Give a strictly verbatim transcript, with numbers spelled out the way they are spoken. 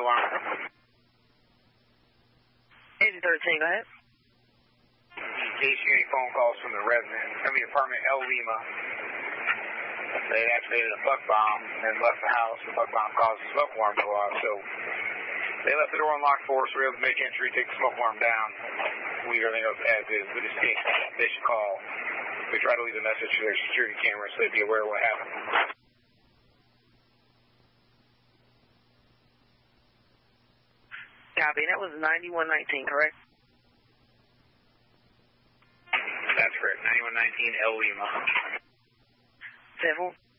alarm. eight thirteen, go ahead. In case you any phone calls from the resident, I mean apartment El Lima. They activated a buck bomb and left the house. The buck bomb caused the smoke alarm to go off, so they left the door unlocked for us. We were able to make entry, take the smoke alarm down. We everything else as is. We just think they should call. We try to leave a message for their security cameras so they'd be aware of what happened. Copy. That was ninety-one nineteen, correct? That's correct. ninety-one nineteen El Lima. Several.